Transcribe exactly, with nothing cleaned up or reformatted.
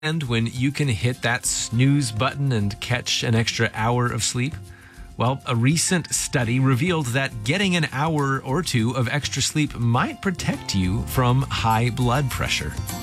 And when you can hit that snooze button and catch an extra hour of sleep? Well, a recent study revealed that getting an hour or two of extra sleep might protect you from high blood pressure.